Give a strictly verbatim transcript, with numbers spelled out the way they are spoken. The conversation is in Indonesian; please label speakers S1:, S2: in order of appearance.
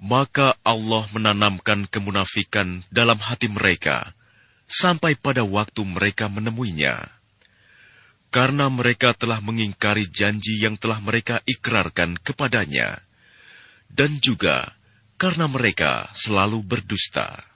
S1: Maka Allah menanamkan kemunafikan dalam hati mereka sampai pada waktu mereka menemuinya. Karena mereka telah mengingkari janji yang telah mereka ikrarkan kepadanya, dan juga karena mereka selalu berdusta.